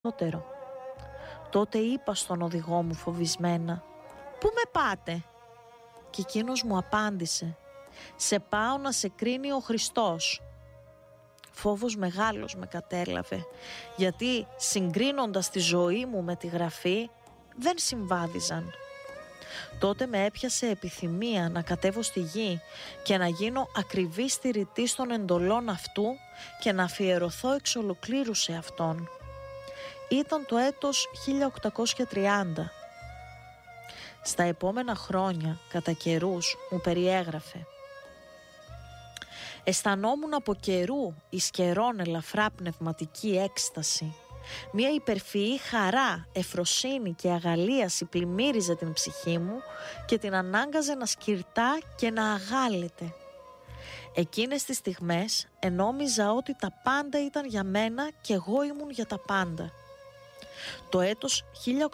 περισσότερο. Τότε είπα στον οδηγό μου φοβισμένα, «Πού με πάτε?» Και εκείνος μου απάντησε, «Σε πάω να σε κρίνει ο Χριστός». Φόβος μεγάλος με κατέλαβε, γιατί συγκρίνοντας τη ζωή μου με τη Γραφή δεν συμβάδιζαν. Τότε με έπιασε επιθυμία να κατέβω στη γη και να γίνω ακριβή στηρητής των εντολών αυτού και να αφιερωθώ εξ ολοκλήρου σε αυτόν. Ήταν το έτος 1830. Στα επόμενα χρόνια, κατά καιρούς, μου περιέγραφε. Αισθανόμουν από καιρού εις καιρόν ελαφρά πνευματική έκσταση. Μια υπερφυή χαρά, εφροσύνη και αγαλίαση πλημμύριζε την ψυχή μου και την ανάγκαζε να σκυρτά και να αγάλεται. Εκείνες τις στιγμές ενόμιζα ότι τα πάντα ήταν για μένα και εγώ ήμουν για τα πάντα. Το έτος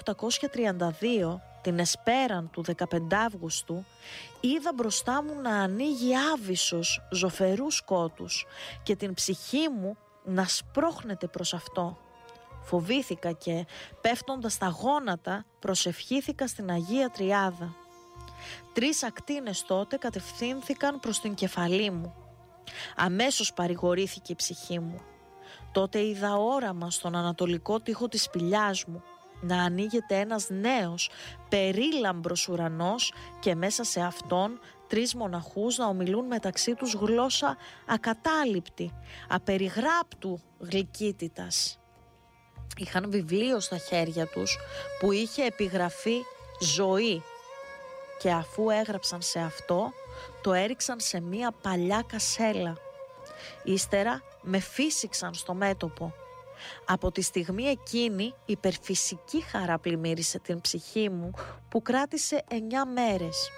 1832, την εσπέραν του 15 Αύγουστου, είδα μπροστά μου να ανοίγει άβυσσος ζωφερούς σκότους και την ψυχή μου να σπρώχνεται προς αυτό. Φοβήθηκα και πέφτοντας στα γόνατα προσευχήθηκα στην Αγία Τριάδα. 3 ακτίνες τότε κατευθύνθηκαν προς την κεφαλή μου. Αμέσως παρηγορήθηκε η ψυχή μου. Τότε είδα όραμα στον ανατολικό τοίχο της σπηλιάς μου να ανοίγεται ένας νέος περίλαμπρος ουρανός και μέσα σε αυτόν 3 μοναχούς να ομιλούν μεταξύ τους γλώσσα ακατάληπτη, απεριγράπτου γλυκύτητας. Είχαν βιβλίο στα χέρια τους που είχε επιγραφεί «Ζωή» και αφού έγραψαν σε αυτό το έριξαν σε μία παλιά κασέλα. Ύστερα με φύσηξαν στο μέτωπο. Από τη στιγμή εκείνη υπερφυσική χαρά πλημμύρισε την ψυχή μου που κράτησε 9 μέρες.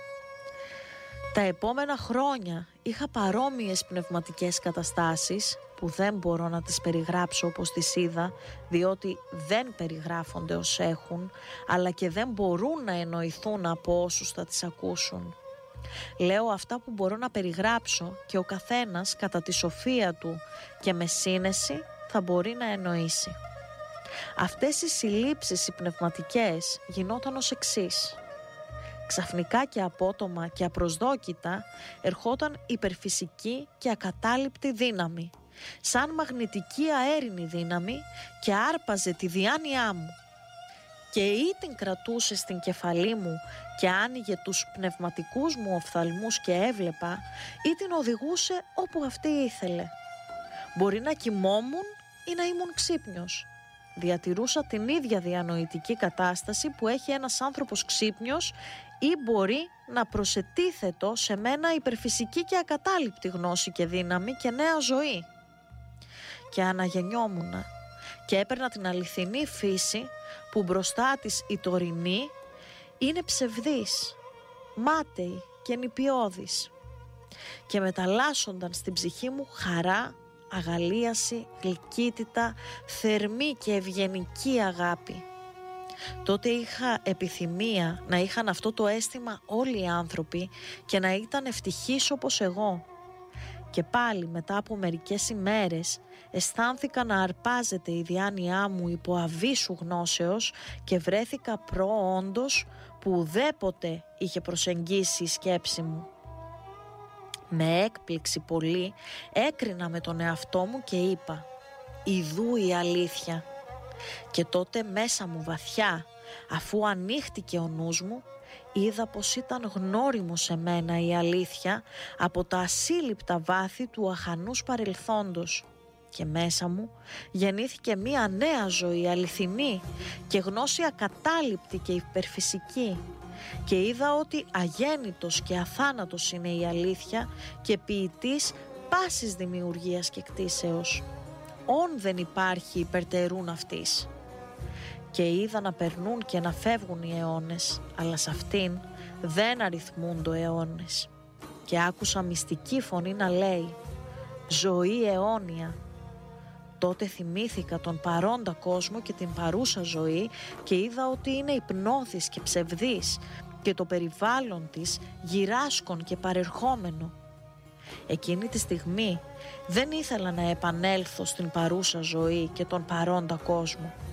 Τα επόμενα χρόνια είχα παρόμοιες πνευματικές καταστάσεις που δεν μπορώ να τις περιγράψω όπως τις είδα, διότι δεν περιγράφονται ως έχουν, αλλά και δεν μπορούν να εννοηθούν από όσους θα τις ακούσουν. Λέω αυτά που μπορώ να περιγράψω και ο καθένας κατά τη σοφία του και με σύνεση θα μπορεί να εννοήσει. Αυτές οι συλλήψεις οι πνευματικές γινόταν ως εξής. Ξαφνικά και απότομα και απροσδόκητα ερχόταν υπερφυσική και ακατάληπτη δύναμη, σαν μαγνητική αέρινη δύναμη και άρπαζε τη διάνοιά μου και ή την κρατούσε στην κεφαλή μου και άνοιγε τους πνευματικούς μου οφθαλμούς και έβλεπα ή την οδηγούσε όπου αυτή ήθελε. Μπορεί να κοιμόμουν ή να ήμουν ξύπνιος. Διατηρούσα την ίδια διανοητική κατάσταση που έχει ένας άνθρωπος ξύπνιος ή μπορεί να προσετίθετο σε μένα υπερφυσική και ακατάληπτη γνώση και δύναμη και νέα ζωή. Και αναγεννιόμουνα και έπαιρνα την αληθινή φύση που μπροστά της η τωρινή είναι ψευδής, μάταιη και νηπιώδης και μεταλλάσσονταν στην ψυχή μου χαρά, αγαλίαση, γλυκύτητα, θερμή και ευγενική αγάπη. Τότε είχα επιθυμία να είχαν αυτό το αίσθημα όλοι οι άνθρωποι και να ήταν ευτυχείς όπως εγώ. Και πάλι μετά από μερικές ημέρες αισθάνθηκα να αρπάζεται η διάνοιά μου υπό αβύσσου γνώσεως και βρέθηκα προόντος που ουδέποτε είχε προσεγγίσει η σκέψη μου. Με έκπληξη πολύ έκρινα με τον εαυτό μου και είπα «Ιδού η αλήθεια». Και τότε μέσα μου βαθιά, αφού ανοίχτηκε ο νους μου, είδα πως ήταν γνώριμο σε μένα η αλήθεια από τα ασύλληπτα βάθη του αχανούς παρελθόντος. Και μέσα μου γεννήθηκε μία νέα ζωή αληθινή και γνώση ακατάληπτη και υπερφυσική. Και είδα ότι αγέννητος και αθάνατος είναι η αλήθεια και ποιητής πάσης δημιουργίας και κτήσεως. Όν δεν υπάρχει υπερτερούν αυτής. Και είδα να περνούν και να φεύγουν οι αιώνες, αλλά σε αυτήν δεν αριθμούνται αιώνες. Και άκουσα μυστική φωνή να λέει «Ζωή αιώνια». Τότε θυμήθηκα τον παρόντα κόσμο και την παρούσα ζωή και είδα ότι είναι υπνώθης και ψευδής και το περιβάλλον της γυράσκον και παρερχόμενο. Εκείνη τη στιγμή δεν ήθελα να επανέλθω στην παρούσα ζωή και τον παρόντα κόσμο.